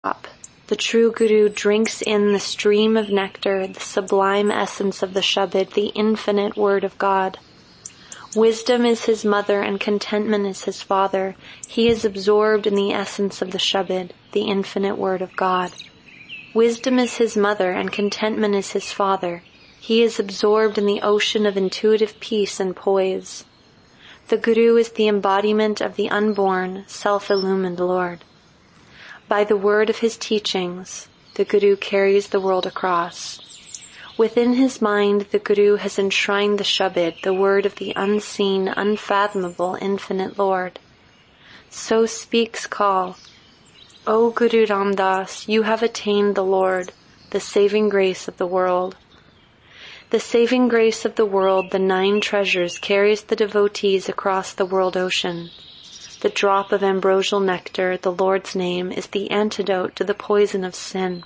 The true Guru drinks in the stream of nectar, the sublime essence of the Shabad, the infinite word of God. Wisdom is his mother and contentment is his father. He is absorbed in the essence of the Shabad, the infinite word of God. Wisdom is his mother and contentment is his father. He is absorbed in the ocean of intuitive peace and poise. The Guru is the embodiment of the unborn, self-illumined Lord. By the word of his teachings, the Guru carries the world across. Within his mind, the Guru has enshrined the Shabad, the word of the unseen, unfathomable, infinite Lord. So speaks Kal. O Guru Ram Das, you have attained the Lord, the saving grace of the world. The saving grace of the world, the 9 treasures, carries the devotees across the world ocean. The drop of ambrosial nectar, the Lord's name, is the antidote to the poison of sin.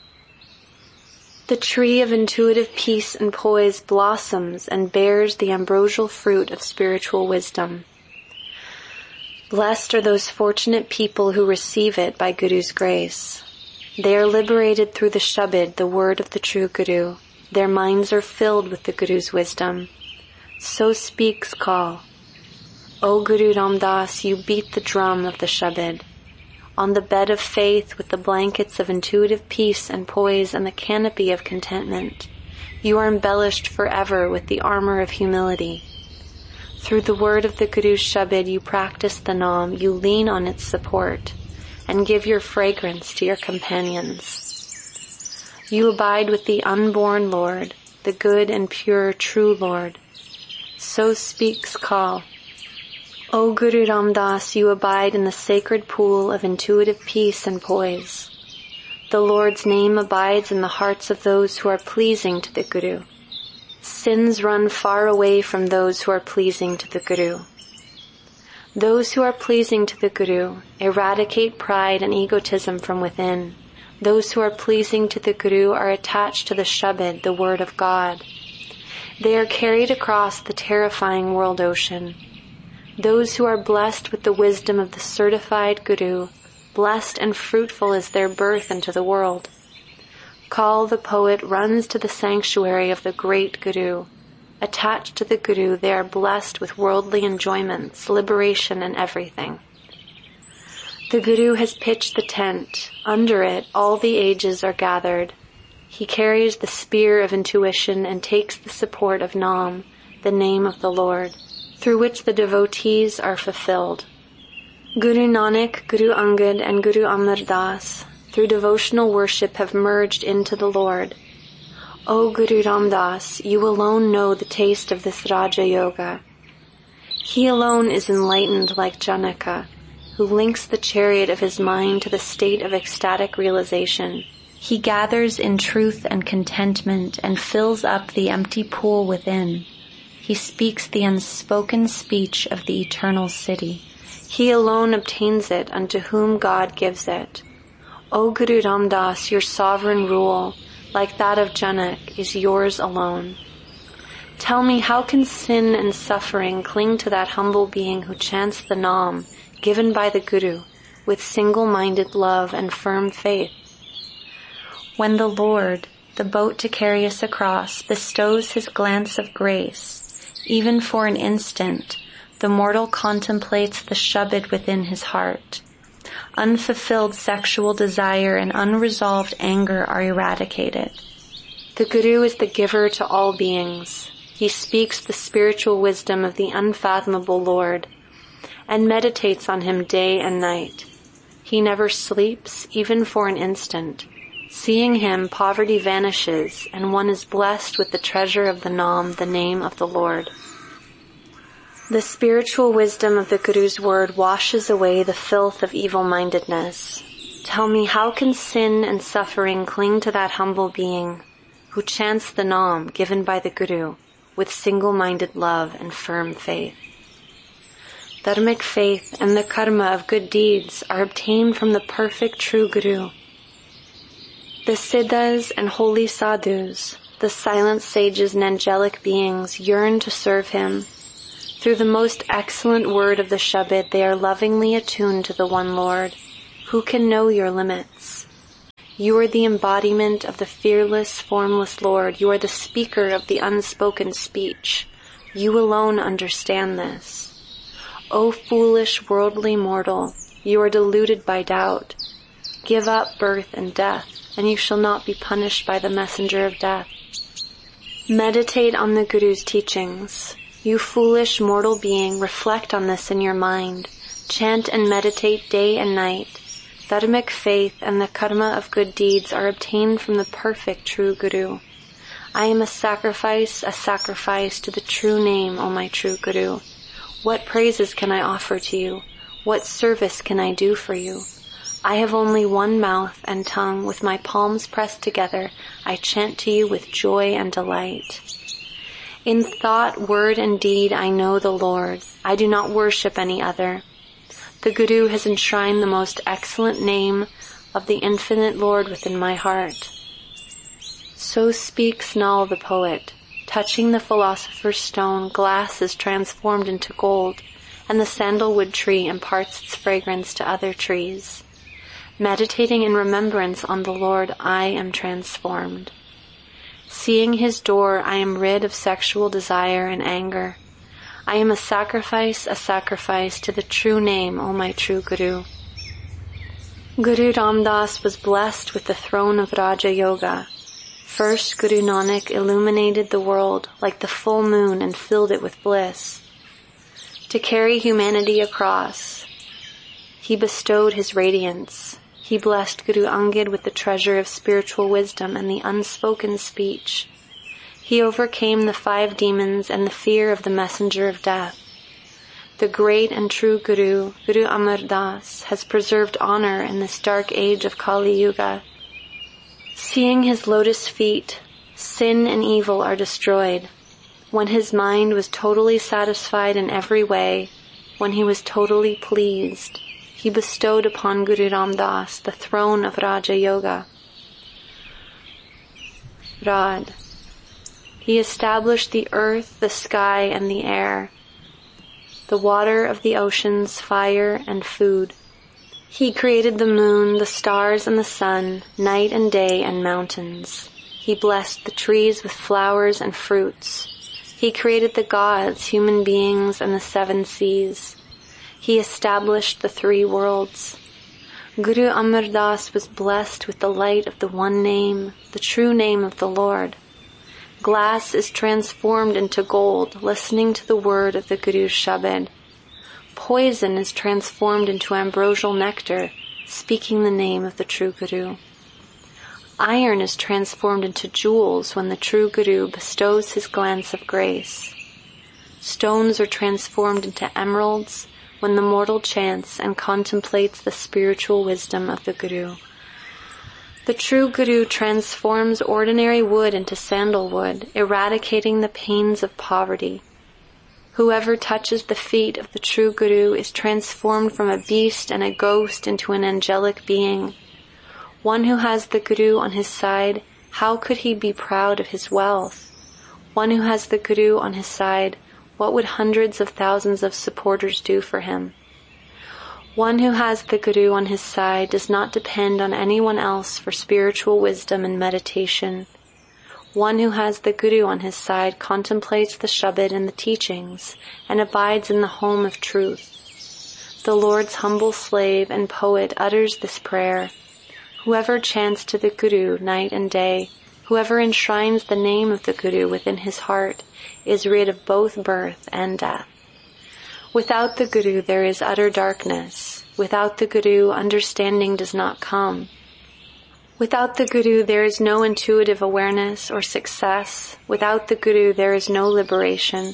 The tree of intuitive peace and poise blossoms and bears the ambrosial fruit of spiritual wisdom. Blessed are those fortunate people who receive it by Guru's grace. They are liberated through the Shabad, the word of the true Guru. Their minds are filled with the Guru's wisdom. So speaks Kal. O Guru Ram Das, you beat the drum of the Shabad. On the bed of faith with the blankets of intuitive peace and poise and the canopy of contentment, you are embellished forever with the armor of humility. Through the word of the Guru's Shabad you practice the Nam, you lean on its support, and give your fragrance to your companions. You abide with the unborn Lord, the good and pure true Lord. So speaks Kal. O Guru Ram Das, you abide in the sacred pool of intuitive peace and poise. The Lord's name abides in the hearts of those who are pleasing to the Guru. Sins run far away from those who are pleasing to the Guru. Those who are pleasing to the Guru eradicate pride and egotism from within. Those who are pleasing to the Guru are attached to the Shabad, the word of God. They are carried across the terrifying world ocean. Those who are blessed with the wisdom of the certified Guru, blessed and fruitful is their birth into the world. Kal the poet runs to the sanctuary of the great Guru. Attached to the Guru, they are blessed with worldly enjoyments, liberation, and everything. The Guru has pitched the tent. Under it, all the ages are gathered. He carries the spear of intuition and takes the support of Nam, the name of the Lord, through which the devotees are fulfilled. Guru Nanak, Guru Angad, and Guru Amar Das, through devotional worship have merged into the Lord. O Guru Ram Das, you alone know the taste of this Raja Yoga. He alone is enlightened like Janaka, who links the chariot of his mind to the state of ecstatic realization. He gathers in truth and contentment and fills up the empty pool within. He speaks the unspoken speech of the eternal city. He alone obtains it unto whom God gives it. O Guru Ram Das, your sovereign rule, like that of Janak, is yours alone. Tell me, how can sin and suffering cling to that humble being who chants the Nam, given by the Guru, with single-minded love and firm faith? When the Lord, the boat to carry us across, bestows his glance of grace, even for an instant, the mortal contemplates the Shabad within his heart. Unfulfilled sexual desire and unresolved anger are eradicated. The Guru is the giver to all beings. He speaks the spiritual wisdom of the unfathomable Lord and meditates on him day and night. He never sleeps, even for an instant. Seeing him, poverty vanishes, and one is blessed with the treasure of the Nam, the name of the Lord. The spiritual wisdom of the Guru's word washes away the filth of evil-mindedness. Tell me, how can sin and suffering cling to that humble being who chants the Nam given by the Guru with single-minded love and firm faith? Dharmic faith and the karma of good deeds are obtained from the perfect true Guru. The siddhas and holy sadhus, the silent sages and angelic beings yearn to serve him. Through the most excellent word of the Shabad, they are lovingly attuned to the one Lord. Who can know your limits? You are the embodiment of the fearless, formless Lord. You are the speaker of the unspoken speech. You alone understand this. O foolish, worldly mortal, you are deluded by doubt. Give up birth and death, and you shall not be punished by the messenger of death. Meditate on the Guru's teachings. You foolish, mortal being, reflect on this in your mind. Chant and meditate day and night. Dharmic faith and the karma of good deeds are obtained from the perfect true Guru. I am a sacrifice to the true name, O my true Guru. What praises can I offer to you? What service can I do for you? I have only one mouth and tongue. With my palms pressed together, I chant to you with joy and delight. In thought, word, and deed, I know the Lord. I do not worship any other. The Guru has enshrined the most excellent name of the infinite Lord within my heart. So speaks Nal the poet. Touching the philosopher's stone, glass is transformed into gold, and the sandalwood tree imparts its fragrance to other trees. Meditating in remembrance on the Lord, I am transformed. Seeing his door, I am rid of sexual desire and anger. I am a sacrifice to the true name, O my true Guru. Guru Ram Das was blessed with the throne of Raja Yoga. First, Guru Nanak illuminated the world like the full moon and filled it with bliss. To carry humanity across, he bestowed his radiance. He blessed Guru Angad with the treasure of spiritual wisdom and the unspoken speech. He overcame the 5 demons and the fear of the messenger of death. The great and true Guru, Guru Amar Das, has preserved honor in this dark age of Kali Yuga. Seeing his lotus feet, sin and evil are destroyed. When his mind was totally satisfied in every way, when he was totally pleased, he bestowed upon Guru Ram Das the throne of Raja Yoga. Rad. He established the earth, the sky, and the air, the water of the oceans, fire, and food. He created the moon, the stars, and the sun, night and day, and mountains. He blessed the trees with flowers and fruits. He created the gods, human beings, and the 7 seas. He established the 3 worlds. Guru Amar Das was blessed with the light of the one name, the true name of the Lord. Glass is transformed into gold, listening to the word of the Guru's Shabad. Poison is transformed into ambrosial nectar, speaking the name of the true Guru. Iron is transformed into jewels when the true Guru bestows his glance of grace. Stones are transformed into emeralds when the mortal chants and contemplates the spiritual wisdom of the Guru. The true Guru transforms ordinary wood into sandalwood, eradicating the pains of poverty. Whoever touches the feet of the true Guru is transformed from a beast and a ghost into an angelic being. One who has the Guru on his side, how could he be proud of his wealth? One who has the Guru on his side, what would hundreds of thousands of supporters do for him? One who has the Guru on his side does not depend on anyone else for spiritual wisdom and meditation. One who has the Guru on his side contemplates the Shabad and the teachings and abides in the home of truth. The Lord's humble slave and poet utters this prayer. Whoever chants to the Guru night and day, whoever enshrines the name of the Guru within his heart, is rid of both birth and death. Without the Guru there is utter darkness. Without the Guru, understanding does not come. Without the Guru there is no intuitive awareness or success. Without the Guru there is no liberation.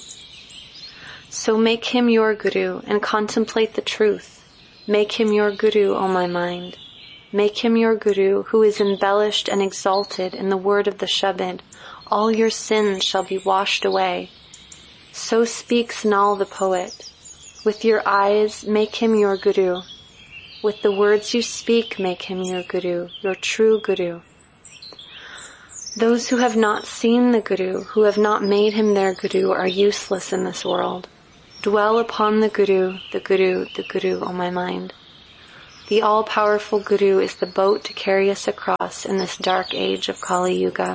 So make him your Guru and contemplate the truth. Make him your Guru, O my mind. Make him your Guru who is embellished and exalted in the word of the Shabad. All your sins shall be washed away. So speaks Nal the poet. With your eyes, make him your Guru. With the words you speak, make him your Guru, your true Guru. Those who have not seen the Guru, who have not made him their Guru, are useless in this world. Dwell upon the Guru, the Guru, the Guru, O my mind. The all-powerful Guru is the boat to carry us across in this dark age of Kali Yuga.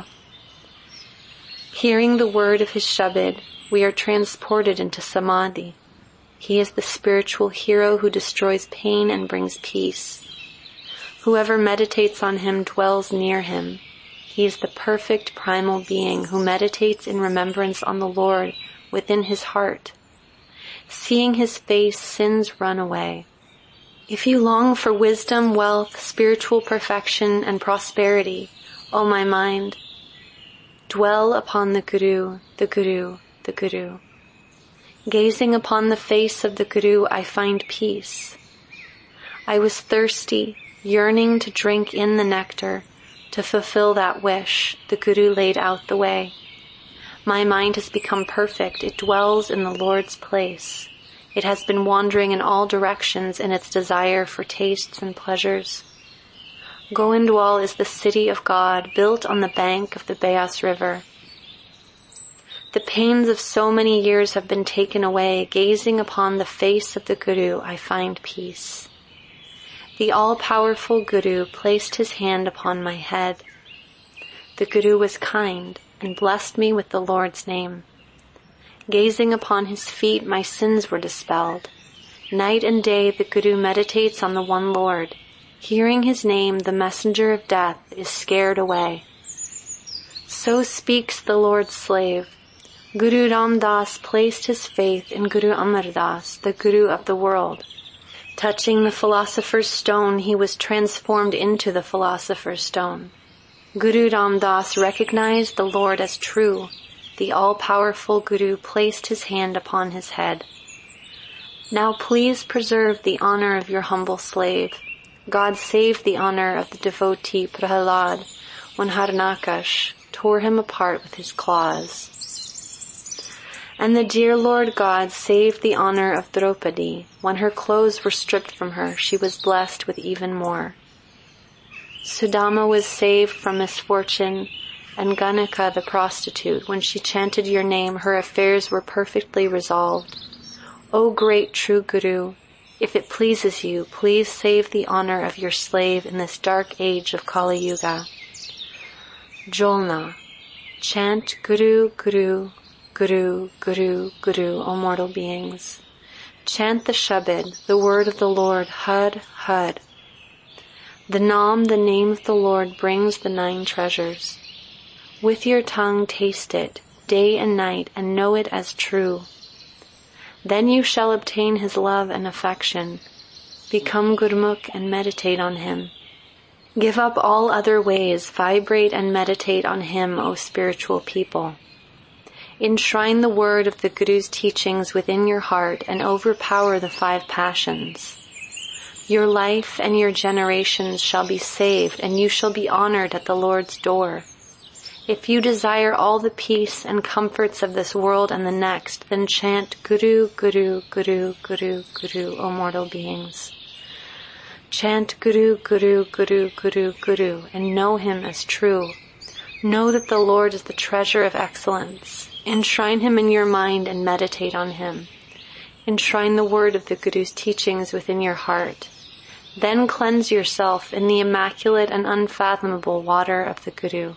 Hearing the word of his Shabad, we are transported into Samadhi. He is the spiritual hero who destroys pain and brings peace. Whoever meditates on him dwells near him. He is the perfect primal being who meditates in remembrance on the Lord within his heart. Seeing his face, sins run away. If you long for wisdom, wealth, spiritual perfection, and prosperity, O my mind, dwell upon the Guru, the Guru, the Guru. Gazing upon the face of the Guru, I find peace. I was thirsty, yearning to drink in the nectar. To fulfill that wish, the Guru laid out the way. My mind has become perfect. It dwells in the Lord's place. It has been wandering in all directions in its desire for tastes and pleasures. Goindwal is the city of God, built on the bank of the Beas River. The pains of so many years have been taken away. Gazing upon the face of the Guru, I find peace. The all-powerful Guru placed his hand upon my head. The Guru was kind and blessed me with the Lord's name. Gazing upon his feet, my sins were dispelled. Night and day the Guru meditates on the one Lord. Hearing his name, the messenger of death is scared away. So speaks the Lord's slave. Guru Ram Das placed his faith in Guru Amar Das, the Guru of the world. Touching the philosopher's stone, he was transformed into the philosopher's stone. Guru Ram Das recognized the Lord as true. The all-powerful Guru placed his hand upon his head. Now please preserve the honor of your humble slave. God saved the honor of the devotee Prahalad when Harnakash tore him apart with his claws. And the dear Lord God saved the honor of Draupadi. When her clothes were stripped from her, she was blessed with even more. Sudama was saved from misfortune, and Ganika the prostitute, when she chanted your name, her affairs were perfectly resolved. O great true Guru, if it pleases you, please save the honor of your slave in this dark age of Kali Yuga. Jolna, chant Guru, Guru, Guru, Guru, Guru, O mortal beings. Chant the Shabad, the word of the Lord, Had, Had. The Nam, the name of the Lord, brings the 9 treasures. With your tongue taste it, day and night, and know it as true. Then you shall obtain his love and affection. Become Gurmukh and meditate on him. Give up all other ways, vibrate and meditate on him, O spiritual people. Enshrine the word of the Guru's teachings within your heart and overpower the 5 passions. Your life and your generations shall be saved, and you shall be honored at the Lord's door. If you desire all the peace and comforts of this world and the next, then chant Guru, Guru, Guru, Guru, Guru, O mortal beings. Chant Guru, Guru, Guru, Guru, Guru, and know him as true. Know that the Lord is the treasure of excellence. Enshrine him in your mind and meditate on him. Enshrine the word of the Guru's teachings within your heart. Then cleanse yourself in the immaculate and unfathomable water of the Guru.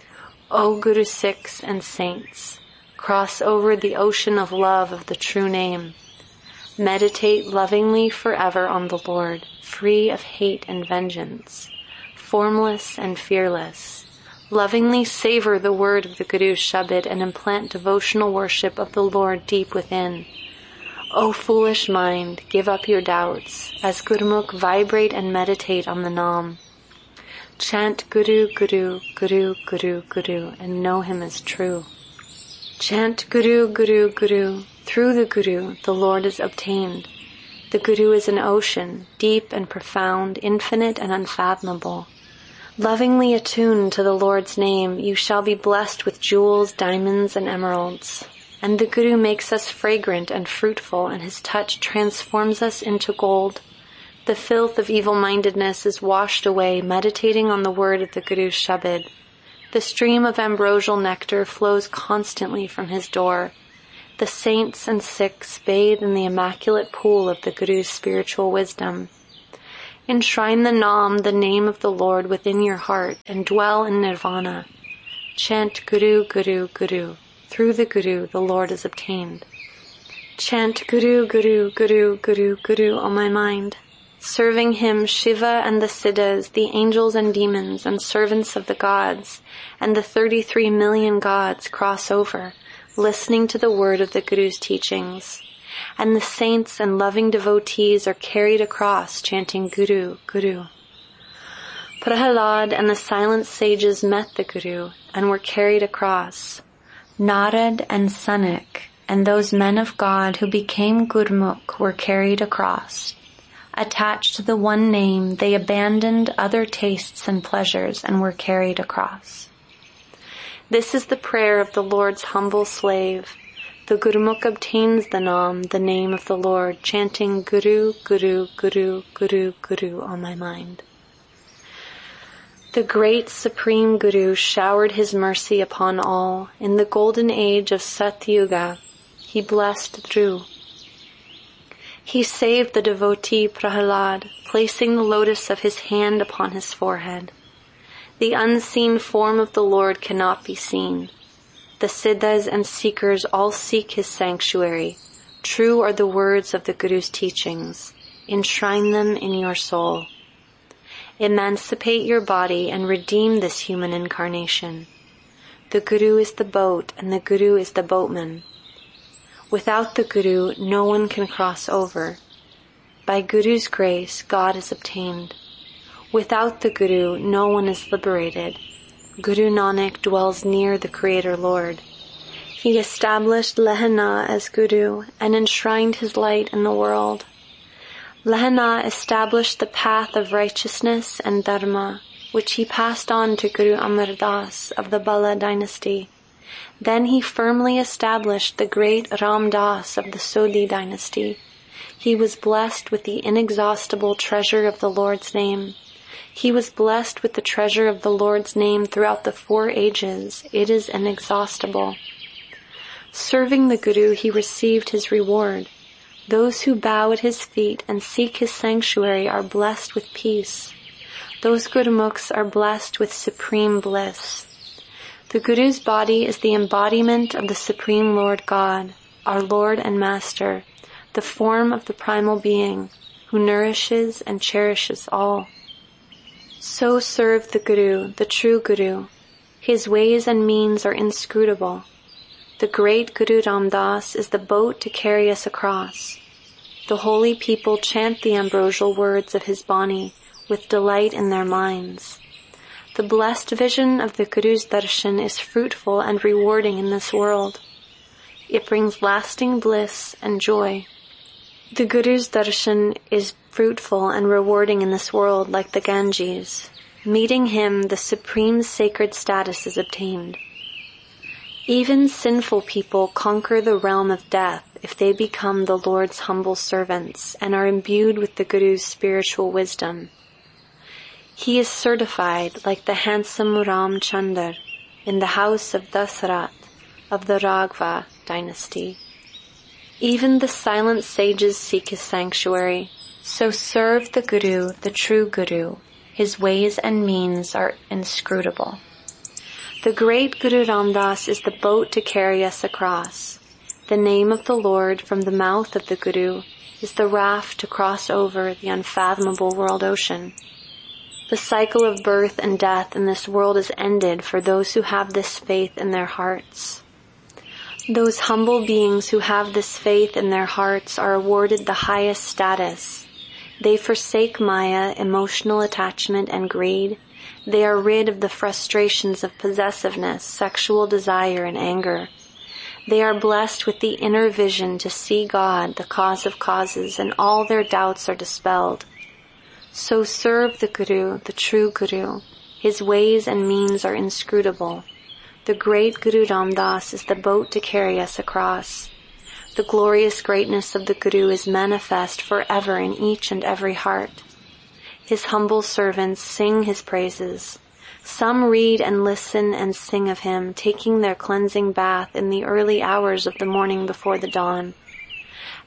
O Guru Sikhs and saints, cross over the ocean of love of the true name. Meditate lovingly forever on the Lord, free of hate and vengeance, formless and fearless. Lovingly savor the word of the Guru's Shabad and implant devotional worship of the Lord deep within. O foolish mind, give up your doubts. As Gurmukh, vibrate and meditate on the Nam. Chant Guru, Guru, Guru, Guru, Guru, and know him as true. Chant Guru, Guru, Guru. Through the Guru, the Lord is obtained. The Guru is an ocean, deep and profound, infinite and unfathomable. Lovingly attuned to the Lord's name, you shall be blessed with jewels, diamonds, and emeralds. And the Guru makes us fragrant and fruitful, and his touch transforms us into gold. The filth of evil-mindedness is washed away, meditating on the word of the Guru's Shabad. The stream of ambrosial nectar flows constantly from his door. The saints and Sikhs bathe in the immaculate pool of the Guru's spiritual wisdom. Enshrine the Nam, the name of the Lord, within your heart and dwell in nirvana. Chant Guru, Guru, Guru. Through the Guru, the Lord is obtained. Chant Guru, Guru, Guru, Guru, Guru on my mind. Serving him, Shiva and the Siddhas, the angels and demons and servants of the gods, and the 33 million gods cross over, listening to the word of the Guru's teachings. And the saints and loving devotees are carried across, chanting Guru, Guru. Prahalad and the silent sages met the Guru and were carried across. Narad and Sanak and those men of God who became Gurmukh were carried across. Attached to the one name, they abandoned other tastes and pleasures and were carried across. This is the prayer of the Lord's humble slave. The Gurmukh obtains the Nam, the name of the Lord, chanting Guru, Guru, Guru, Guru, Guru on my mind. The great Supreme Guru showered his mercy upon all. In the golden age of Satyuga, he blessed Dhru. He saved the devotee Prahalad, placing the lotus of his hand upon his forehead. The unseen form of the Lord cannot be seen. The Siddhas and seekers all seek his sanctuary. True are the words of the Guru's teachings. Enshrine them in your soul. Emancipate your body and redeem this human incarnation. The Guru is the boat and the Guru is the boatman. Without the Guru, no one can cross over. By Guru's grace, God is obtained. Without the Guru, no one is liberated. Guru Nanak dwells near the Creator Lord. He established Lehana as Guru and enshrined his light in the world. Lehana established the path of righteousness and dharma, which he passed on to Guru Amar Das of the Bala dynasty. Then he firmly established the great Ram Das of the Sodhi dynasty. He was blessed with the inexhaustible treasure of the Lord's name. He was blessed with the treasure of the Lord's name throughout the 4 ages. It is inexhaustible. Serving the Guru, he received his reward. Those who bow at his feet and seek his sanctuary are blessed with peace. Those Gurmukhs are blessed with supreme bliss. The Guru's body is the embodiment of the Supreme Lord God, our Lord and Master, the form of the primal being, who nourishes and cherishes all. So serve the Guru, the true Guru. His ways and means are inscrutable. The great Guru Ram Das is the boat to carry us across. The holy people chant the ambrosial words of his Bani with delight in their minds. The blessed vision of the Guru's darshan is fruitful and rewarding in this world. It brings lasting bliss and joy. The Guru's darshan is fruitful and rewarding in this world like the Ganges. Meeting him, the supreme sacred status is obtained. Even sinful people conquer the realm of death if they become the Lord's humble servants and are imbued with the Guru's spiritual wisdom. He is certified like the handsome Ram Chandar in the house of Dasarath of the Raghava dynasty. Even the silent sages seek his sanctuary. So serve the Guru, the true Guru. His ways and means are inscrutable. The great Guru Ram Das is the boat to carry us across. The name of the Lord from the mouth of the Guru is the raft to cross over the unfathomable world ocean. The cycle of birth and death in this world is ended for those who have this faith in their hearts. Those humble beings who have this faith in their hearts are awarded the highest status. They forsake Maya, emotional attachment, and greed. They are rid of the frustrations of possessiveness, sexual desire, and anger. They are blessed with the inner vision to see God, the cause of causes, and all their doubts are dispelled. So serve the Guru, the true Guru. His ways and means are inscrutable. The great Guru Ram Das is the boat to carry us across. The glorious greatness of the Guru is manifest forever in each and every heart. His humble servants sing his praises. Some read and listen and sing of him, taking their cleansing bath in the early hours of the morning before the dawn.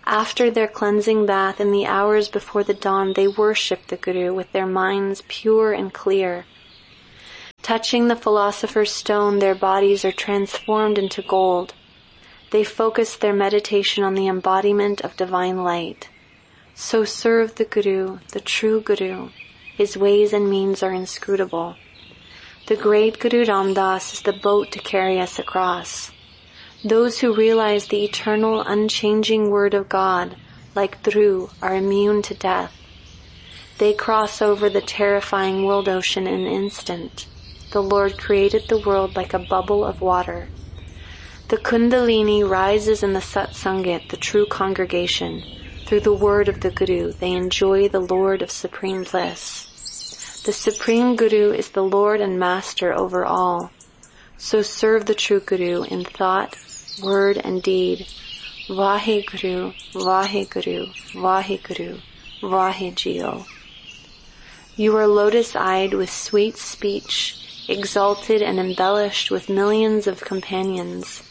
After their cleansing bath in the hours before the dawn, they worship the Guru with their minds pure and clear. Touching the philosopher's stone, their bodies are transformed into gold. They focus their meditation on the embodiment of divine light. So serve the Guru, the true Guru. His ways and means are inscrutable. The great Guru Ram Das is the boat to carry us across. Those who realize the eternal, unchanging word of God, like Dhruv, are immune to death. They cross over the terrifying world ocean in an instant. The Lord created the world like a bubble of water. The Kundalini rises in the Satsangit, the true congregation. Through the word of the Guru, they enjoy the Lord of supreme bliss. The Supreme Guru is the Lord and Master over all. So serve the true Guru in thought, word and deed. Vaheguru, Vaheguru, Vaheguru, Vahejio. You are lotus-eyed with sweet speech, exalted and embellished with millions of companions.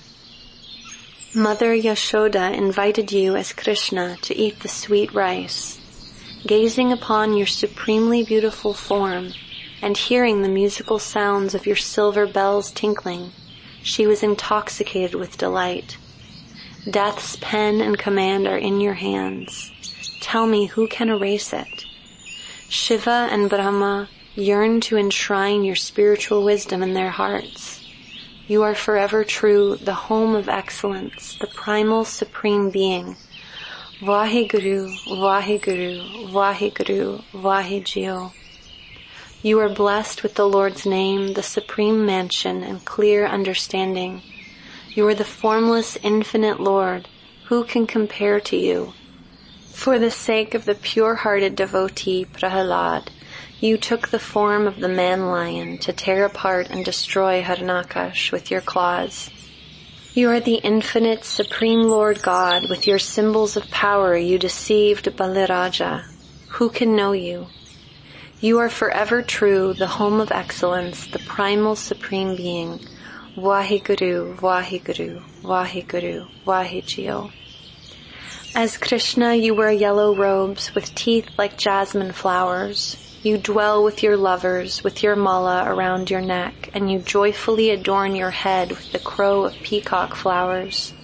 Mother Yashoda invited you as Krishna to eat the sweet rice. Gazing upon your supremely beautiful form and hearing the musical sounds of your silver bells tinkling, she was intoxicated with delight. Death's pen and command are in your hands. Tell me, who can erase it? Shiva and Brahma yearn to enshrine your spiritual wisdom in their hearts. You are forever true, the home of excellence, the primal supreme being. Vaheguru, Vaheguru, Vaheguru, Vahejio. You are blessed with the Lord's name, the supreme mansion, and clear understanding. You are the formless, infinite Lord. Who can compare to you? For the sake of the pure-hearted devotee Prahalad, you took the form of the man-lion to tear apart and destroy Haranyakash with your claws. You are the infinite Supreme Lord God. With your symbols of power you deceived Baliraja. Who can know you? You are forever true, the home of excellence, the primal Supreme Being. Vaheguru, Vaheguru, Vaheguru, Vahejio. As Krishna, you wear yellow robes with teeth like jasmine flowers. You dwell with your lovers, with your mala around your neck, and you joyfully adorn your head with the crow of peacock flowers.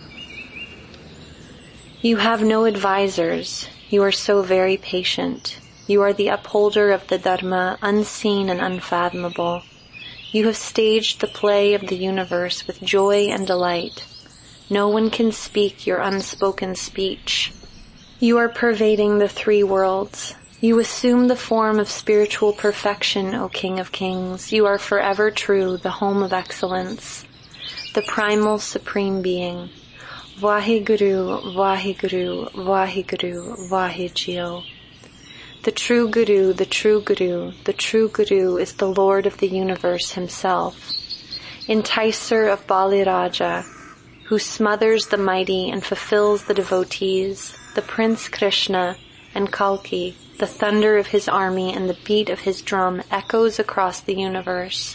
You have no advisors. You are so very patient. You are the upholder of the Dharma, unseen and unfathomable. You have staged the play of the universe with joy and delight. No one can speak your unspoken speech. You are pervading the three worlds. You assume the form of spiritual perfection, O King of Kings. You are forever true, the home of excellence, the primal Supreme Being. Vaheguru, Vaheguru, Vaheguru, Vahejio. The true Guru, the true Guru, the true Guru is the Lord of the universe himself, enticer of Baliraja, who smothers the mighty and fulfills the devotees, the Prince Krishna and Kalki. The thunder of his army and the beat of his drum echoes across the universe.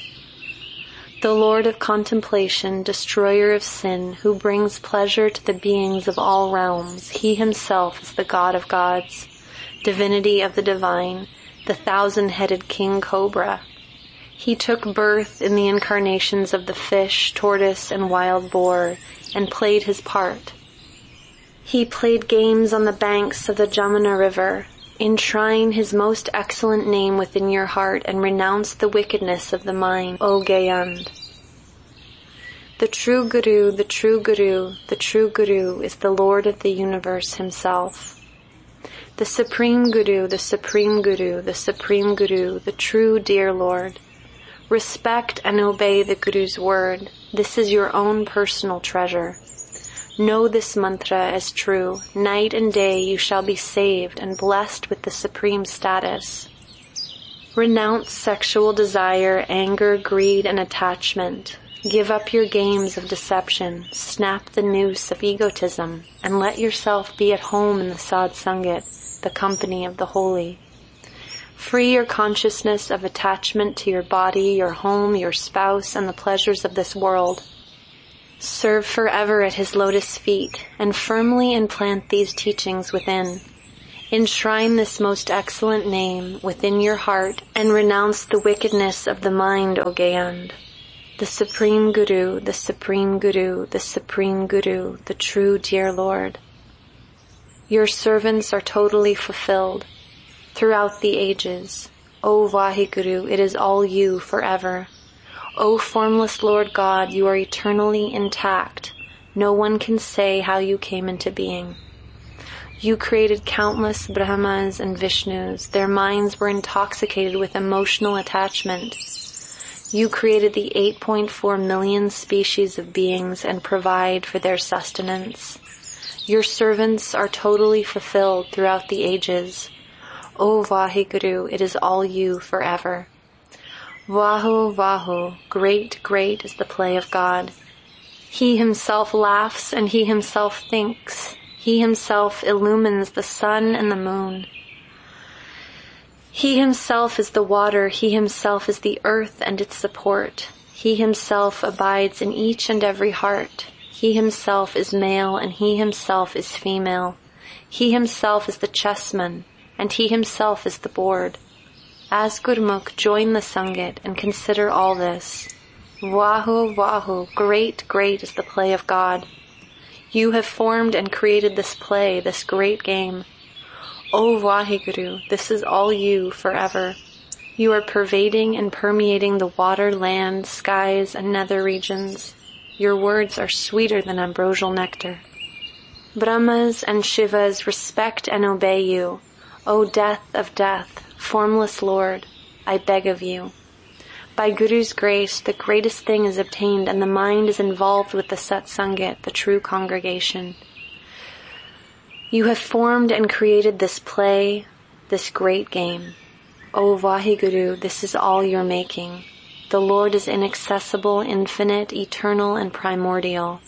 The Lord of contemplation, destroyer of sin, who brings pleasure to the beings of all realms, he himself is the God of gods, divinity of the divine, the thousand-headed king cobra. He took birth in the incarnations of the fish, tortoise, and wild boar, and played his part. He played games on the banks of the Jamuna River. Enshrine his most excellent name within your heart and renounce the wickedness of the mind, O Gayand. The true Guru, the true Guru, the true Guru is the Lord of the universe himself. The Supreme Guru, the Supreme Guru, the Supreme Guru, the true dear Lord. Respect and obey the Guru's word. This is your own personal treasure. Know this mantra as true. Night and day you shall be saved and blessed with the supreme status. Renounce sexual desire, anger, greed, and attachment. Give up your games of deception. Snap the noose of egotism and let yourself be at home in the Satsangit, the company of the holy. Free your consciousness of attachment to your body, your home, your spouse, and the pleasures of this world. Serve forever at his lotus feet and firmly implant these teachings within. Enshrine this most excellent name within your heart and renounce the wickedness of the mind, O Gayand. The Supreme Guru, the Supreme Guru, the Supreme Guru, the true dear Lord. Your servants are totally fulfilled throughout the ages. O Vaheguru, it is all you forever. O formless Lord God, you are eternally intact. No one can say how you came into being. You created countless Brahmas and Vishnus. Their minds were intoxicated with emotional attachment. You created the 8.4 million species of beings and provide for their sustenance. Your servants are totally fulfilled throughout the ages. O Vaheguru, it is all you forever. Vahu, Vahu, great, great is the play of God. He himself laughs and he himself thinks. He himself illumines the sun and the moon. He himself is the water. He himself is the earth and its support. He himself abides in each and every heart. He himself is male and he himself is female. He himself is the chessman and he himself is the board. As Gurmukh, join the Sangat and consider all this. Vahu, Vahu, great, great is the play of God. You have formed and created this play, this great game. O Vaheguru, this is all you forever. You are pervading and permeating the water, land, skies, and nether regions. Your words are sweeter than ambrosial nectar. Brahmas and Shivas respect and obey you. O death of death, formless Lord, I beg of you. By Guru's grace, the greatest thing is obtained and the mind is involved with the Satsangat, the true congregation. You have formed and created this play, this great game. O Vaheguru, this is all you're making. The Lord is inaccessible, infinite, eternal, and primordial.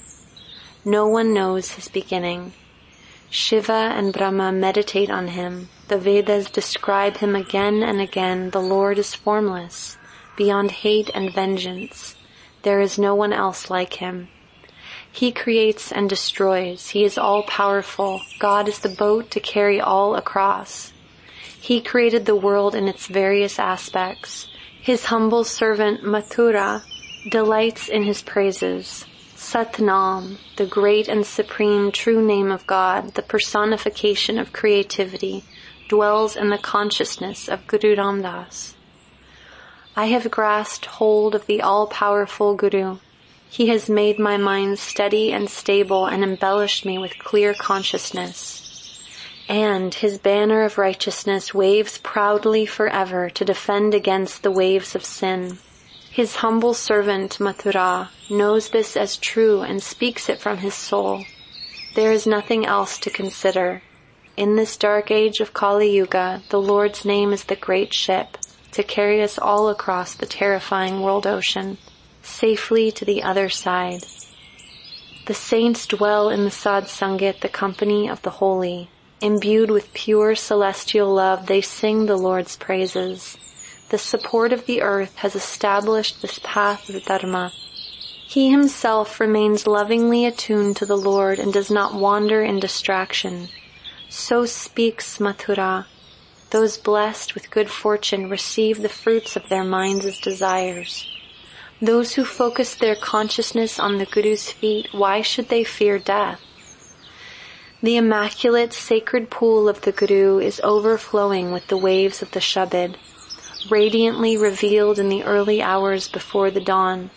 No one knows his beginning. Shiva and Brahma meditate on him. The Vedas describe him again and again. The Lord is formless, beyond hate and vengeance. There is no one else like him. He creates and destroys. He is all-powerful. God is the boat to carry all across. He created the world in its various aspects. His humble servant Mathura delights in his praises. Satnam, the great and supreme true name of God, the personification of creativity, dwells in the consciousness of Guru Ram Das. I have grasped hold of the all-powerful Guru. He has made my mind steady and stable and embellished me with clear consciousness. And his banner of righteousness waves proudly forever to defend against the waves of sin. His humble servant Mathura knows this as true and speaks it from his soul. There is nothing else to consider. In this dark age of Kali Yuga, the Lord's name is the great ship to carry us all across the terrifying world ocean, safely to the other side. The saints dwell in the Sadh Sangat, the company of the holy. Imbued with pure celestial love, they sing the Lord's praises. The support of the earth has established this path of Dharma. He himself remains lovingly attuned to the Lord and does not wander in distraction. So speaks Mathura. Those blessed with good fortune receive the fruits of their minds' desires. Those who focus their consciousness on the Guru's feet, why should they fear death? The immaculate sacred pool of the Guru is overflowing with the waves of the Shabad, radiantly revealed in the early hours before the dawn.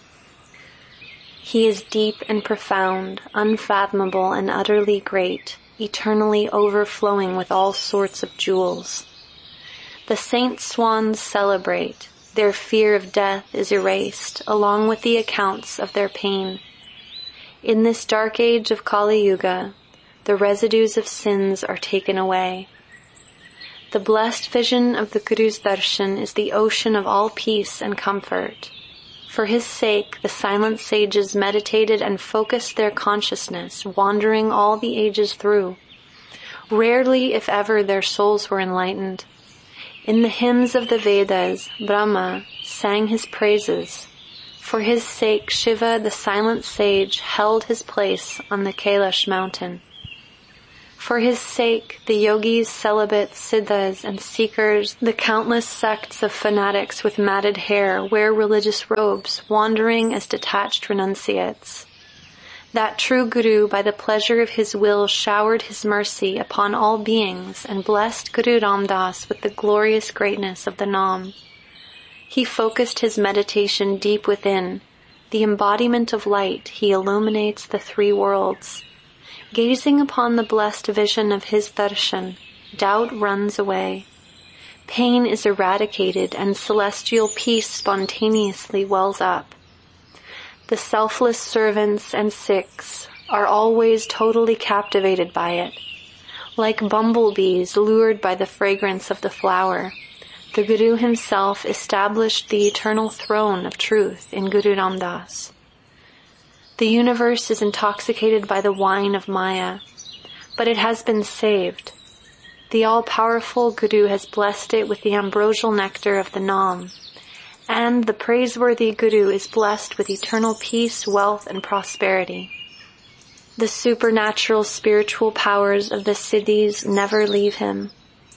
He is deep and profound, unfathomable and utterly great, eternally overflowing with all sorts of jewels. The saint swans celebrate. Their fear of death is erased, along with the accounts of their pain. In this dark age of Kali Yuga, the residues of sins are taken away. The blessed vision of the Guru's darshan is the ocean of all peace and comfort. For his sake, the silent sages meditated and focused their consciousness, wandering all the ages through. Rarely, if ever, their souls were enlightened. In the hymns of the Vedas, Brahma sang his praises. For his sake, Shiva, the silent sage, held his place on the Kailash mountain. For his sake, the yogis, celibates, siddhas, and seekers, the countless sects of fanatics with matted hair, wear religious robes, wandering as detached renunciates. That true Guru, by the pleasure of his will, showered his mercy upon all beings and blessed Guru Ram Das with the glorious greatness of the Nam. He focused his meditation deep within. The embodiment of light, he illuminates the three worlds. Gazing upon the blessed vision of his darshan, doubt runs away. Pain is eradicated and celestial peace spontaneously wells up. The selfless servants and Sikhs are always totally captivated by it. Like bumblebees lured by the fragrance of the flower, the Guru himself established the eternal throne of truth in Guru Ram Das. The universe is intoxicated by the wine of Maya, but it has been saved. The all-powerful Guru has blessed it with the ambrosial nectar of the Nam, and the praiseworthy Guru is blessed with eternal peace, wealth, and prosperity. The supernatural spiritual powers of the Siddhis never leave him.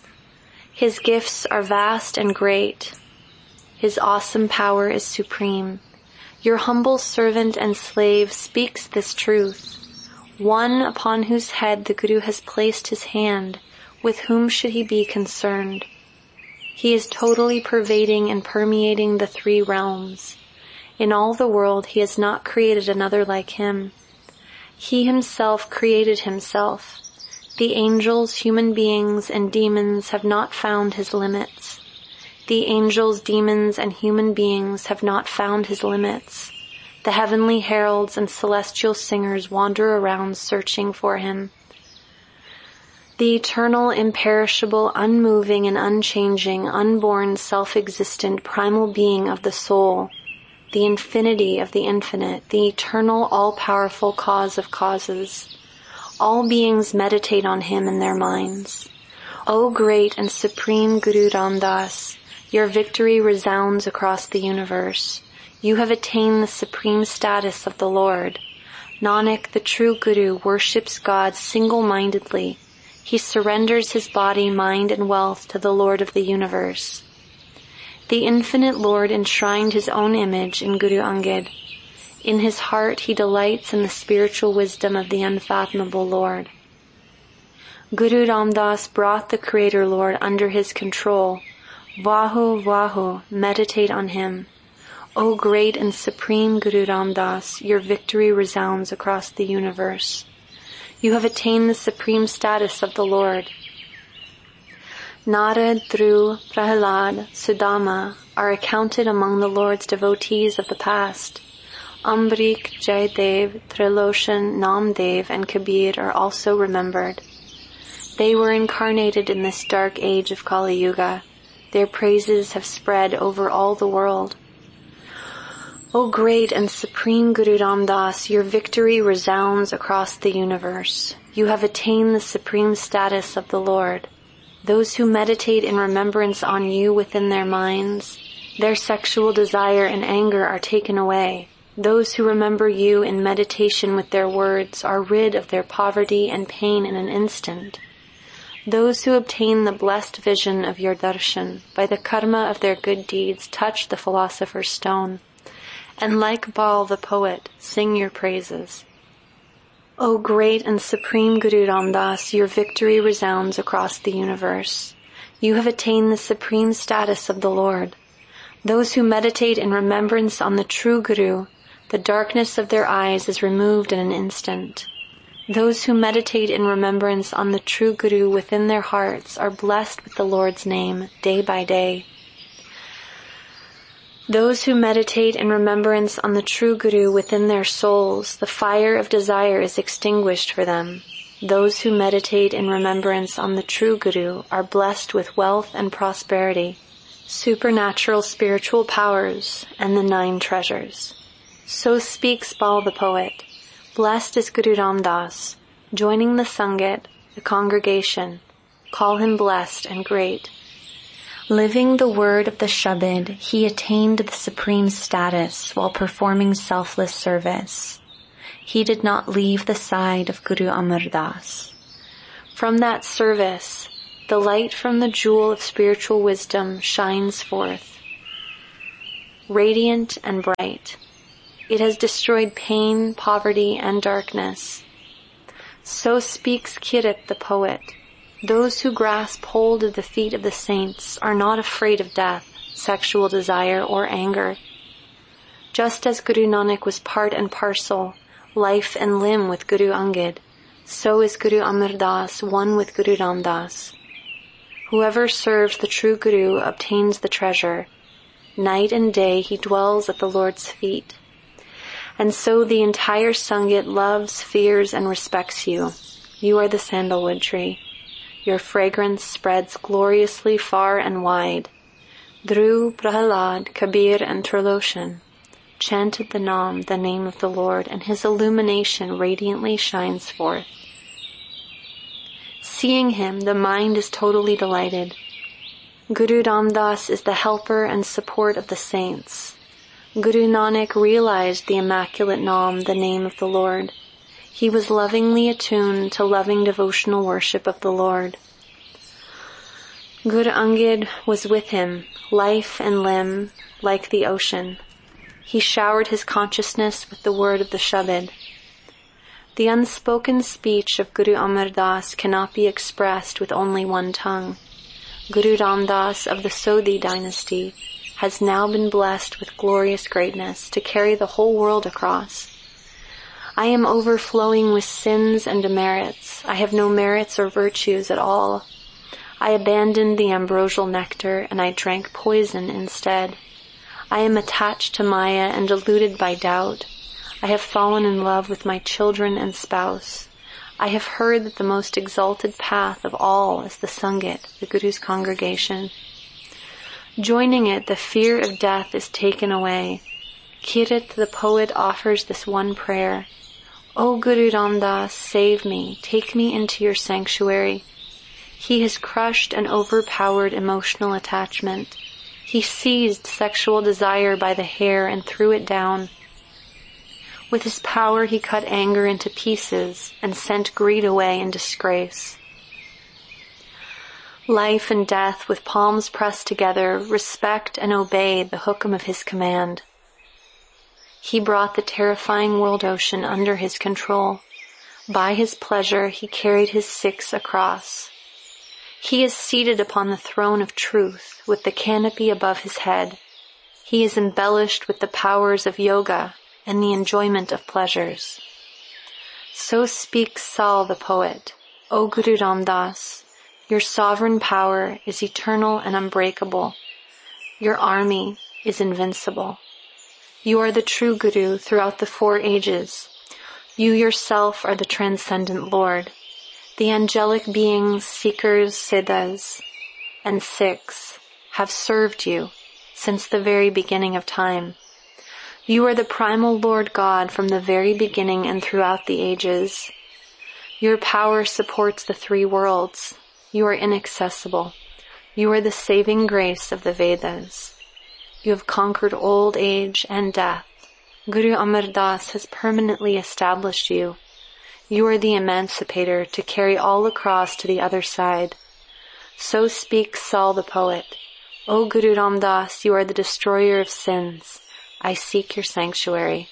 His gifts are vast and great. His awesome power is supreme. Your humble servant and slave speaks this truth. One upon whose head the Guru has placed his hand, with whom should he be concerned? He is totally pervading and permeating the three realms. In all the world he has not created another like him. He himself created himself. The angels, human beings, and demons have not found his limits. The angels, demons, and human beings have not found his limits. The heavenly heralds and celestial singers wander around searching for him. The eternal, imperishable, unmoving, and unchanging, unborn, self-existent, primal being of the soul, the infinity of the infinite, the eternal, all-powerful cause of causes. All beings meditate on him in their minds. O great and supreme Guru Ram Das, your victory resounds across the universe. You have attained the supreme status of the Lord. Nanak, the true Guru, worships God single-mindedly. He surrenders his body, mind, and wealth to the Lord of the universe. The infinite Lord enshrined his own image in Guru Angad. In his heart he delights in the spiritual wisdom of the unfathomable Lord. Guru Ram Das brought the Creator Lord under his control. Vahu, Vahu, meditate on him. O great and supreme Guru Ram Das, your victory resounds across the universe. You have attained the supreme status of the Lord. Narad, Dhruv, Prahlad, Sudama are accounted among the Lord's devotees of the past. Ambrik, Jaidev, Triloshan, Namdev, and Kabir are also remembered. They were incarnated in this dark age of Kali Yuga. Their praises have spread over all the world. O great and supreme Guru Ram Das, your victory resounds across the universe. You have attained the supreme status of the Lord. Those who meditate in remembrance on you within their minds, their sexual desire and anger are taken away. Those who remember you in meditation with their words are rid of their poverty and pain in an instant. Those who obtain the blessed vision of your darshan by the karma of their good deeds touch the philosopher's stone, and like Baal the poet, sing your praises. O great and supreme Guru Ram Das, your victory resounds across the universe. You have attained the supreme status of the Lord. Those who meditate in remembrance on the true Guru, the darkness of their eyes is removed in an instant. Those who meditate in remembrance on the true Guru within their hearts are blessed with the Lord's name day by day. Those who meditate in remembrance on the true Guru within their souls, the fire of desire is extinguished for them. Those who meditate in remembrance on the true Guru are blessed with wealth and prosperity, supernatural spiritual powers, and the 9 treasures. So speaks Baal the poet. Blessed is Guru Ram Das. Joining the Sangat, the congregation, call him blessed and great. Living the word of the Shabad, he attained the supreme status while performing selfless service. He did not leave the side of Guru Amar Das. From that service, the light from the jewel of spiritual wisdom shines forth, radiant and bright. It has destroyed pain, poverty, and darkness. So speaks Kirit the poet. Those who grasp hold of the feet of the saints are not afraid of death, sexual desire, or anger. Just as Guru Nanak was part and parcel, life and limb with Guru Angad, so is Guru Amar Das one with Guru Ram Das. Whoever serves the true Guru obtains the treasure. Night and day he dwells at the Lord's feet. And so the entire Sangat loves, fears, and respects you. You are the sandalwood tree. Your fragrance spreads gloriously far and wide. Dhruv, Prahalad, Kabir, and Trilochan chanted the name of the Lord, and his illumination radiantly shines forth. Seeing him, the mind is totally delighted. Guru Ram Das is the helper and support of the saints. Guru Nanak realized the immaculate Naam, the name of the Lord. He was lovingly attuned to loving devotional worship of the Lord. Guru Angad was with him, life and limb, like the ocean. He showered his consciousness with the word of the Shabad. The unspoken speech of Guru Amar Das cannot be expressed with only one tongue. Guru Ram Das of the Sodhi dynasty has now been blessed with glorious greatness to carry the whole world across. I am overflowing with sins and demerits. I have no merits or virtues at all. I abandoned the ambrosial nectar and I drank poison instead. I am attached to Maya and deluded by doubt. I have fallen in love with my children and spouse. I have heard that the most exalted path of all is the Sangat, the Guru's congregation. Joining it, the fear of death is taken away. Kirit the poet offers this one prayer. O Guru Ram Das, save me, take me into your sanctuary. He has crushed and overpowered emotional attachment. He seized sexual desire by the hair and threw it down. With his power he cut anger into pieces and sent greed away in disgrace. Life and death with palms pressed together respect and obey the hukum of his command. He brought the terrifying world ocean under his control. By his pleasure he carried his Sikhs across. He is seated upon the throne of truth with the canopy above his head. He is embellished with the powers of yoga and the enjoyment of pleasures. So speaks Sal the poet. O Guru Ram Das, your sovereign power is eternal and unbreakable. Your army is invincible. You are the true Guru throughout the 4 ages. You yourself are the transcendent Lord. The angelic beings, seekers, siddhas, and Sikhs have served you since the very beginning of time. You are the primal Lord God from the very beginning and throughout the ages. Your power supports the 3 worlds. You are inaccessible. You are the saving grace of the Vedas. You have conquered old age and death. Guru Amar Das has permanently established you. You are the emancipator to carry all across to the other side. So speaks Sal the poet. O Guru Ram Das, you are the destroyer of sins. I seek your sanctuary.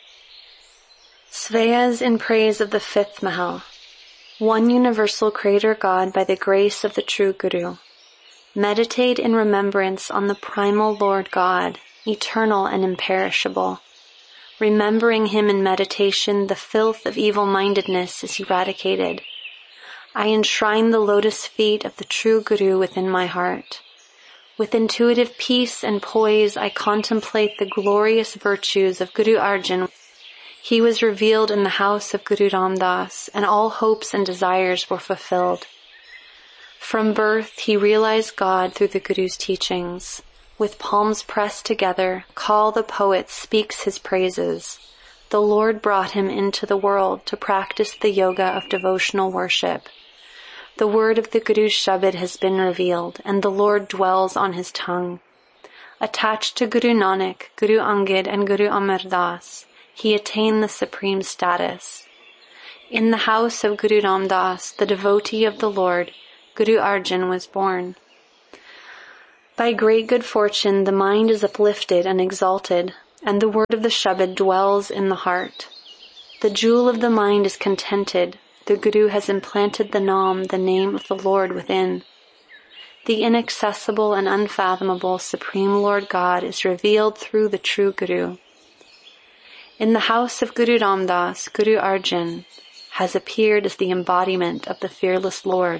Svayas in praise of the 5th Mahal. One universal Creator God by the grace of the true Guru. Meditate in remembrance on the primal Lord God, eternal and imperishable. Remembering him in meditation, the filth of evil-mindedness is eradicated. I enshrine the lotus feet of the true Guru within my heart. With intuitive peace and poise, I contemplate the glorious virtues of Guru Arjan. He was revealed in the house of Guru Ram Das, and all hopes and desires were fulfilled. From birth, he realized God through the Guru's teachings. With palms pressed together, Kal the poet speaks his praises. The Lord brought him into the world to practice the yoga of devotional worship. The word of the Guru's Shabad has been revealed, and the Lord dwells on his tongue. Attached to Guru Nanak, Guru Angad, and Guru Amar Das, he attained the supreme status. In the house of Guru Ram Das, the devotee of the Lord, Guru Arjan was born. By great good fortune, the mind is uplifted and exalted, and the word of the Shabad dwells in the heart. The jewel of the mind is contented. The Guru has implanted the Naam, the name of the Lord, within. The inaccessible and unfathomable Supreme Lord God is revealed through the true Guru. In the house of Guru Ram Das, Guru Arjan has appeared as the embodiment of the fearless Lord.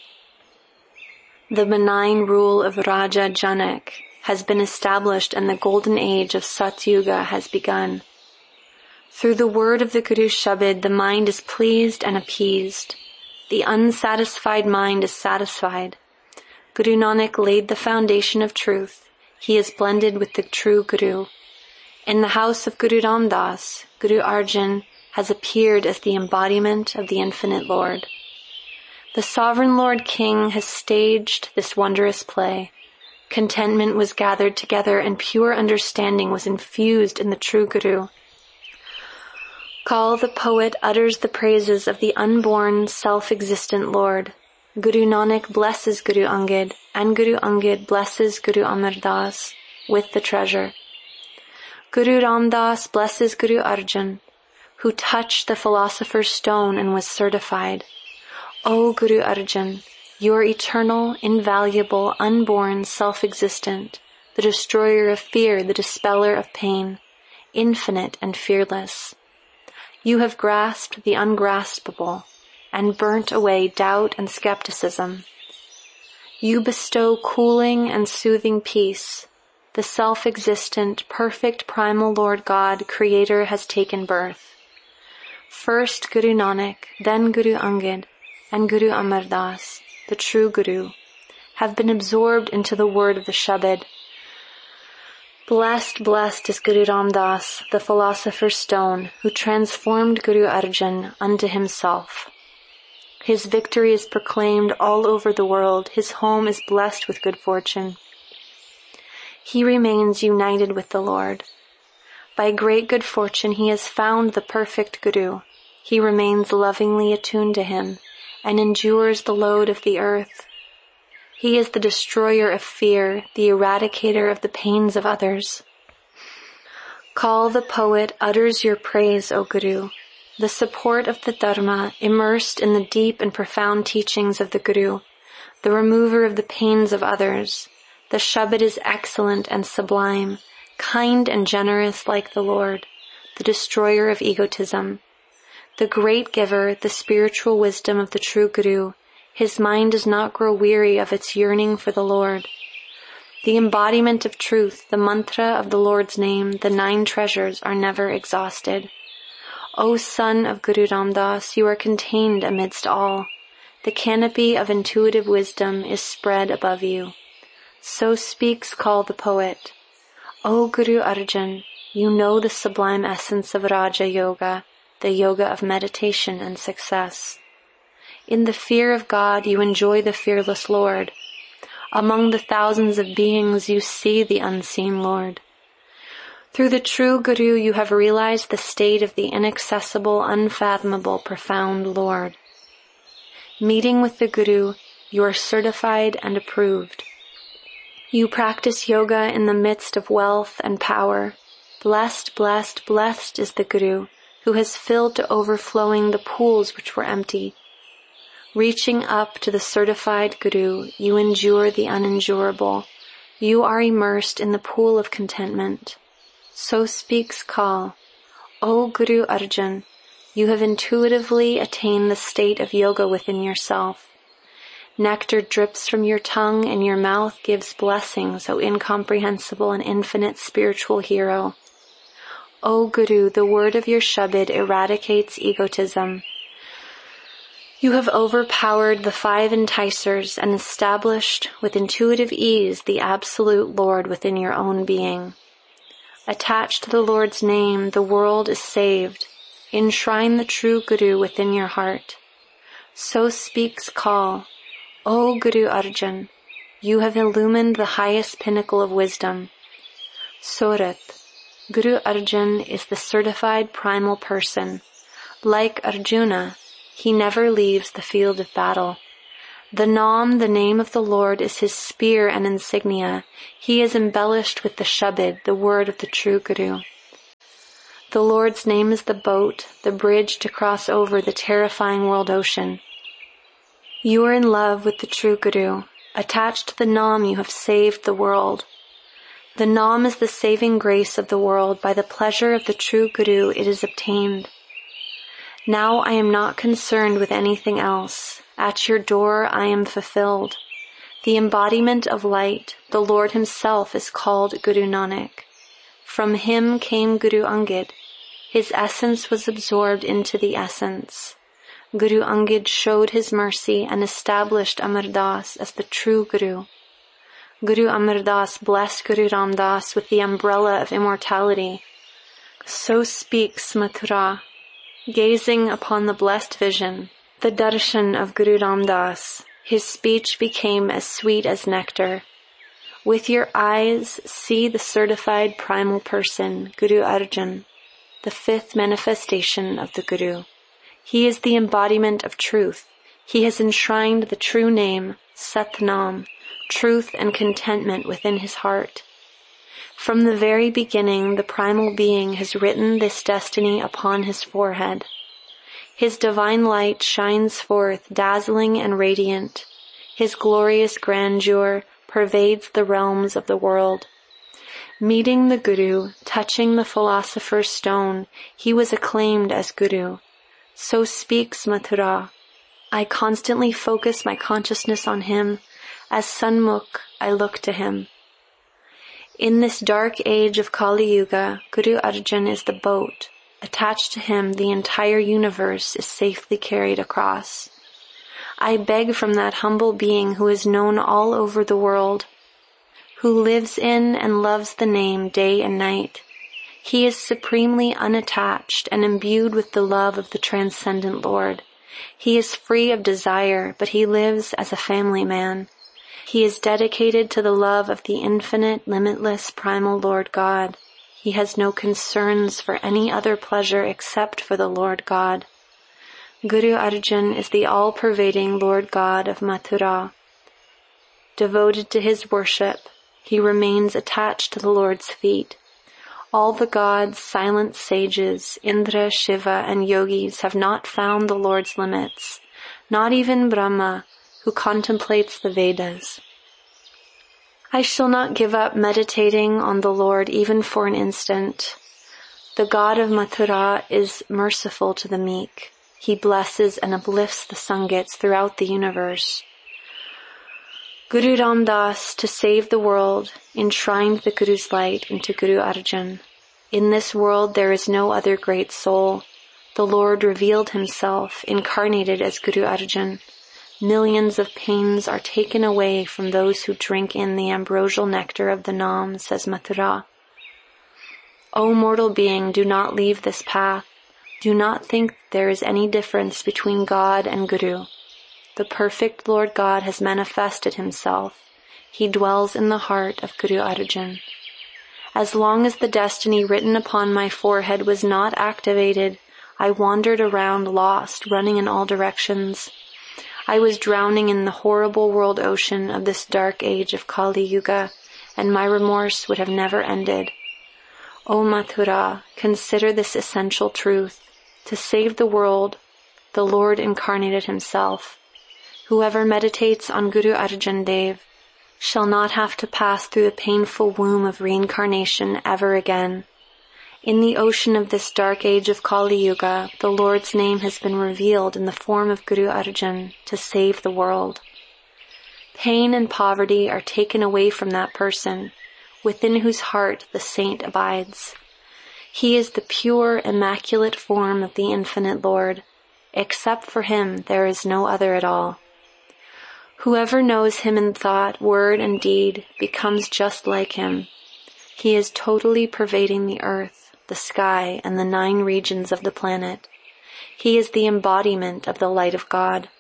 The benign rule of Raja Janak has been established and the golden age of Satyuga has begun. Through the word of the Guru's Shabad, the mind is pleased and appeased. The unsatisfied mind is satisfied. Guru Nanak laid the foundation of truth. He is blended with the true Guru. In the house of Guru Ram Das, Guru Arjan has appeared as the embodiment of the infinite Lord. The sovereign Lord King has staged this wondrous play. Contentment was gathered together and pure understanding was infused in the true Guru. Kal the poet utters the praises of the unborn, self-existent Lord. Guru Nanak blesses Guru Angad, and Guru Angad blesses Guru Amar Das with the treasure. Guru Ram Das blesses Guru Arjan, who touched the philosopher's stone and was certified. O Guru Arjan, you are eternal, invaluable, unborn, self-existent, the destroyer of fear, the dispeller of pain, infinite and fearless. You have grasped the ungraspable and burnt away doubt and skepticism. You bestow cooling and soothing peace. The self-existent, perfect primal Lord God, Creator, has taken birth. First Guru Nanak, then Guru Angad, and Guru Amar Das, the true Guru, have been absorbed into the word of the Shabad. Blessed, blessed is Guru Ram Das, the philosopher's stone, who transformed Guru Arjan unto himself. His victory is proclaimed all over the world. His home is blessed with good fortune. He remains united with the Lord. By great good fortune he has found the perfect Guru. He remains lovingly attuned to him and endures the load of the earth. He is the destroyer of fear, the eradicator of the pains of others. Kal the poet utters your praise, O Guru, the support of the Dharma, immersed in the deep and profound teachings of the Guru, the remover of the pains of others. The Shabad is excellent and sublime, kind and generous like the Lord, the destroyer of egotism. The great giver, the spiritual wisdom of the true Guru, his mind does not grow weary of its yearning for the Lord. The embodiment of truth, the mantra of the Lord's name, the 9 treasures are never exhausted. O son of Guru Ram Das, you are contained amidst all. The canopy of intuitive wisdom is spread above you. So speaks Kal the poet. O Guru Arjan, you know the sublime essence of Raja Yoga, the yoga of meditation and success. In the fear of God, you enjoy the fearless Lord. Among the thousands of beings, you see the unseen Lord. Through the true Guru, you have realized the state of the inaccessible, unfathomable, profound Lord. Meeting with the Guru, you are certified and approved. You practice yoga in the midst of wealth and power. Blessed, blessed, blessed is the Guru, who has filled to overflowing the pools which were empty. Reaching up to the certified Guru, you endure the unendurable. You are immersed in the pool of contentment. So speaks Kal. O Guru Arjan, you have intuitively attained the state of yoga within yourself. Nectar drips from your tongue and your mouth gives blessings, O incomprehensible and infinite spiritual hero. O Guru, the word of your Shabad eradicates egotism. You have overpowered the 5 enticers and established with intuitive ease the absolute Lord within your own being. Attached to the Lord's name, the world is saved. Enshrine the true Guru within your heart. So speaks Kal. O Guru Arjan, you have illumined the highest pinnacle of wisdom. Surat. Guru Arjan is the certified primal person. Like Arjuna, he never leaves the field of battle. The Nam, the name of the Lord, is his spear and insignia. He is embellished with the Shabad, the word of the true Guru. The Lord's name is the boat, the bridge to cross over the terrifying world ocean. You are in love with the true Guru. Attached to the Nam, you have saved the world. The Nam is the saving grace of the world. By the pleasure of the true Guru, it is obtained. Now I am not concerned with anything else. At your door I am fulfilled. The embodiment of light, the Lord himself, is called Guru Nanak. From him came Guru Angad. His essence was absorbed into the essence. Guru Angad showed his mercy and established Amar Das as the true Guru. Guru Amar Das blessed Guru Ram Das with the umbrella of immortality. So speaks Mathura. Gazing upon the blessed vision, the darshan of Guru Ram Das, his speech became as sweet as nectar. With your eyes, see the certified primal person, Guru Arjan, the fifth manifestation of the Guru. He is the embodiment of truth. He has enshrined the true name, Sat Nam, truth and contentment within his heart. From the very beginning, the primal being has written this destiny upon his forehead. His divine light shines forth dazzling and radiant. His glorious grandeur pervades the realms of the world. Meeting the Guru, touching the philosopher's stone, he was acclaimed as Guru. So speaks Mathura. I constantly focus my consciousness on him. As Sanmukh, I look to him. In this dark age of Kali Yuga, Guru Arjan is the boat. Attached to him, the entire universe is safely carried across. I beg from that humble being who is known all over the world, who lives in and loves the name day and night. He is supremely unattached and imbued with the love of the transcendent Lord. He is free of desire, but he lives as a family man. He is dedicated to the love of the infinite, limitless, primal Lord God. He has no concerns for any other pleasure except for the Lord God. Guru Arjan is the all-pervading Lord God of Mathura. Devoted to his worship, he remains attached to the Lord's feet. All the gods, silent sages, Indra, Shiva, and yogis have not found the Lord's limits, not even Brahma, who contemplates the Vedas. I shall not give up meditating on the Lord even for an instant. The God of Mathura is merciful to the meek. He blesses and uplifts the Sangits throughout the universe. Guru Ram Das, to save the world, enshrined the Guru's light into Guru Arjan. In this world there is no other great soul. The Lord revealed himself, incarnated as Guru Arjan. Millions of pains are taken away from those who drink in the ambrosial nectar of the Nam, says Mathura. O mortal being, do not leave this path. Do not think there is any difference between God and Guru. The perfect Lord God has manifested himself. He dwells in the heart of Guru Arjan. As long as the destiny written upon my forehead was not activated, I wandered around lost, running in all directions. I was drowning in the horrible world ocean of this dark age of Kali Yuga, and my remorse would have never ended. O Mathura, consider this essential truth. To save the world, the Lord incarnated himself. Whoever meditates on Guru Arjan Dev shall not have to pass through the painful womb of reincarnation ever again. In the ocean of this dark age of Kali Yuga, the Lord's name has been revealed in the form of Guru Arjan to save the world. Pain and poverty are taken away from that person, within whose heart the saint abides. He is the pure, immaculate form of the infinite Lord. Except for him, there is no other at all. Whoever knows him in thought, word, and deed becomes just like him. He is totally pervading the earth, the sky, and the 9 regions of the planet. He is the embodiment of the light of God.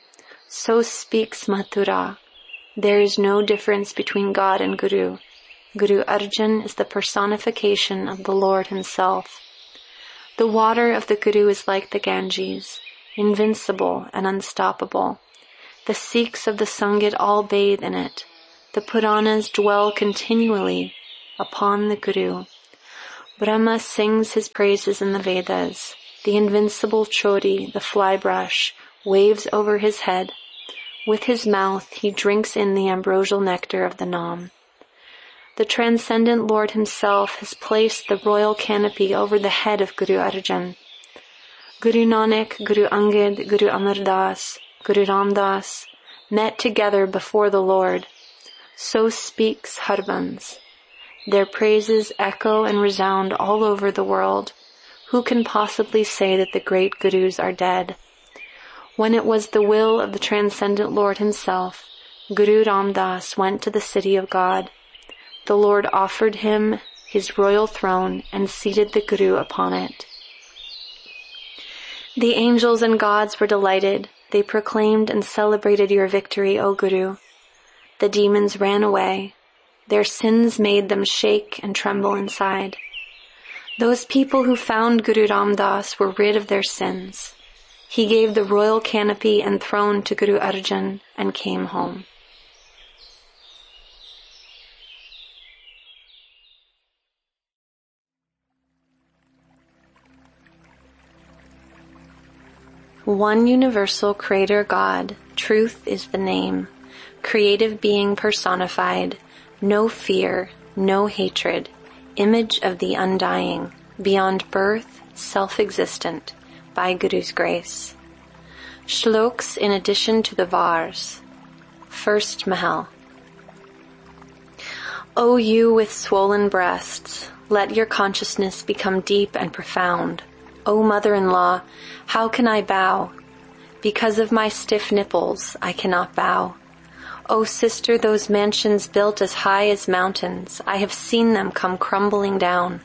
So speaks Mathura. There is no difference between God and Guru. Guru Arjan is the personification of the Lord himself. The water of the Guru is like the Ganges, invincible and unstoppable. The Sikhs of the Sangit all bathe in it. The Puranas dwell continually upon the Guru. Brahma sings his praises in the Vedas. The invincible Chori, the fly brush, waves over his head. With his mouth he drinks in the ambrosial nectar of the Nam. The transcendent Lord himself has placed the royal canopy over the head of Guru Arjan. Guru Nanak, Guru Angad, Guru Amar Das, Guru Ram Das met together before the Lord. So speaks Harbans. Their praises echo and resound all over the world. Who can possibly say that the great Gurus are dead? When it was the will of the transcendent Lord himself, Guru Ram Das went to the city of God. The Lord offered him his royal throne and seated the Guru upon it. The angels and gods were delighted. They proclaimed and celebrated your victory, O Guru. The demons ran away. Their sins made them shake and tremble inside. Those people who found Guru Ram Das were rid of their sins. He gave the royal canopy and throne to Guru Arjan and came home. One universal creator God, truth is the name, creative being personified, no fear, no hatred, image of the undying, beyond birth, self-existent, by Guru's grace. Shloks in addition to the Vars. First Mahal. O you with swollen breasts, let your consciousness become deep and profound. O mother-in-law, how can I bow? Because of my stiff nipples, I cannot bow. O sister, those mansions built as high as mountains, I have seen them come crumbling down.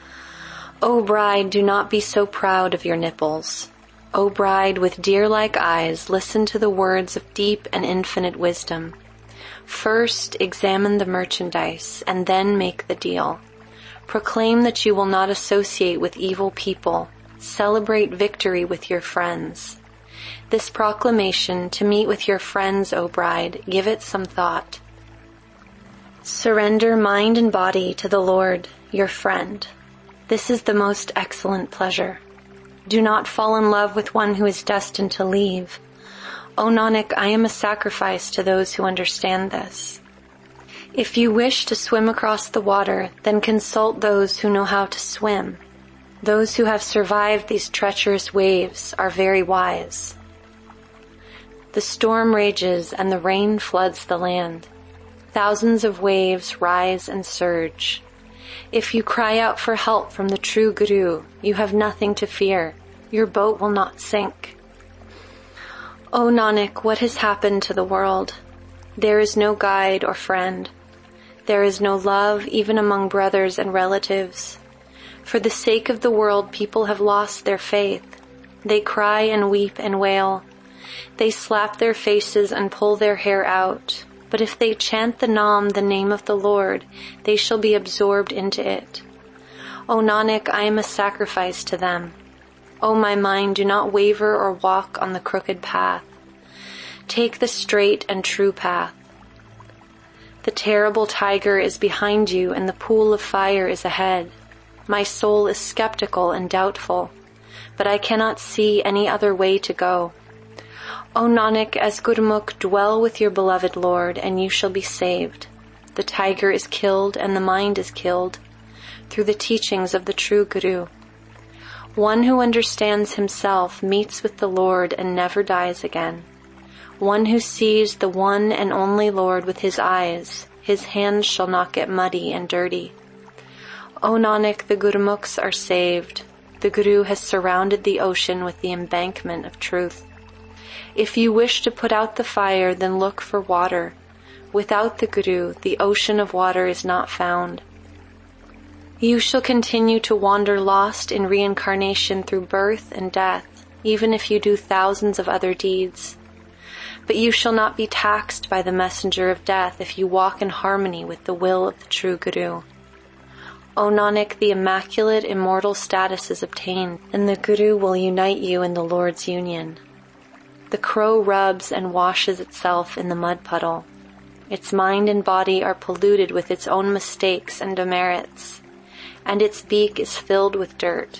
O bride, do not be so proud of your nipples. O bride, with deer-like eyes, listen to the words of deep and infinite wisdom. First, examine the merchandise, and then make the deal. Proclaim that you will not associate with evil people. Celebrate victory with your friends. This proclamation, to meet with your friends, O bride, give it some thought. Surrender mind and body to the Lord, your friend. This is the most excellent pleasure. Do not fall in love with one who is destined to leave. O Nanak, I am a sacrifice to those who understand this. If you wish to swim across the water, then consult those who know how to swim. Those who have survived these treacherous waves are very wise. The storm rages and the rain floods the land. Thousands of waves rise and surge. If you cry out for help from the true Guru, you have nothing to fear. Your boat will not sink. O Nanak, what has happened to the world? There is no guide or friend. There is no love even among brothers and relatives. For the sake of the world, people have lost their faith. They cry and weep and wail. They slap their faces and pull their hair out. But if they chant the Nam, the name of the Lord, they shall be absorbed into it. O Nanak, I am a sacrifice to them. O my mind, do not waver or walk on the crooked path. Take the straight and true path. The terrible tiger is behind you and the pool of fire is ahead. My soul is skeptical and doubtful, but I cannot see any other way to go. O Nanak, as Gurmukh, dwell with your beloved Lord, and you shall be saved. The tiger is killed and the mind is killed through the teachings of the true Guru. One who understands himself meets with the Lord and never dies again. One who sees the one and only Lord with his eyes, his hands shall not get muddy and dirty. O Nanak, the Gurmukhs are saved. The Guru has surrounded the ocean with the embankment of truth. If you wish to put out the fire, then look for water. Without the Guru, the ocean of water is not found. You shall continue to wander lost in reincarnation through birth and death, even if you do thousands of other deeds. But you shall not be taxed by the messenger of death if you walk in harmony with the will of the true Guru. O Nanak, the immaculate immortal status is obtained, and the Guru will unite you in the Lord's union. The crow rubs and washes itself in the mud puddle. Its mind and body are polluted with its own mistakes and demerits, and its beak is filled with dirt.